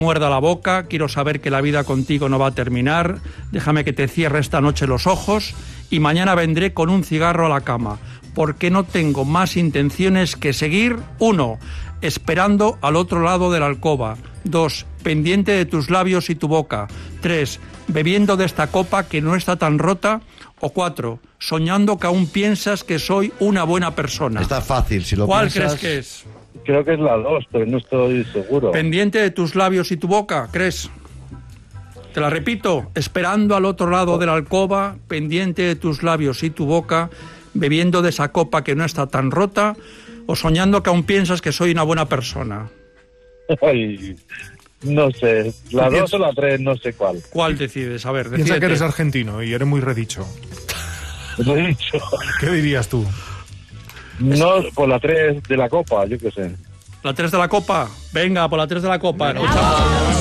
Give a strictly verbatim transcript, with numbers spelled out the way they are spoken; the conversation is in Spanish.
muerda la boca, quiero saber que la vida contigo no va a terminar, déjame que te cierre esta noche los ojos y mañana vendré con un cigarro a la cama, porque no tengo más intenciones que seguir, uno, esperando al otro lado de la alcoba, dos, pendiente de tus labios y tu boca, tres, bebiendo de esta copa que no está tan rota, o cuatro, soñando que aún piensas que soy una buena persona. Está fácil, si lo ¿Cuál piensas... crees que es? Creo que es la dos, pero no estoy seguro. Pendiente de tus labios y tu boca, ¿crees? Te la repito, esperando al otro lado de la alcoba, pendiente de tus labios y tu boca, bebiendo de esa copa que no está tan rota, o soñando que aún piensas que soy una buena persona. Ay, no sé, la ¿Qué dos o la tres, no sé cuál. ¿Cuál decides? A ver, Piensa decídete. que eres argentino y eres muy redicho. Lo he dicho. ¿Qué dirías tú? No, por la tres de la copa, yo qué sé. ¿La tres de la copa? Venga, por la tres de la copa. Escuchamos.